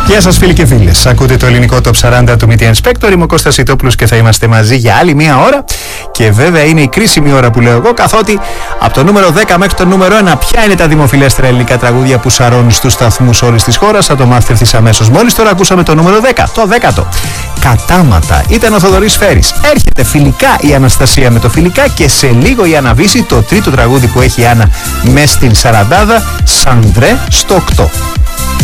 Γεια σας φίλοι και φίλες. Ακούτε το ελληνικό Top 40 του Media Inspector. Είμαι ο Κώστας Ιτόπουλος και θα είμαστε μαζί για άλλη μία ώρα. Και βέβαια είναι η κρίσιμη ώρα που λέω εγώ, καθότι από το νούμερο 10 μέχρι το νούμερο 1 ποια είναι τα δημοφιλέστερα ελληνικά τραγούδια που σαρώνουν στους σταθμούς όλης της χώρας. Θα το μάθετε ευθύς αμέσως. Μόλις τώρα ακούσαμε το νούμερο 10, το 10ο. Κατάματα. Ήταν ο Θοδωρής Φέρης. Έρχεται φιλικά η Αναστασία με το φιλικά και σε λίγο η Άννα Βύση, το τρίτο τραγούδι που έχει η Άννα μες στην Σαραντάδα, Σαντρέ στο 8.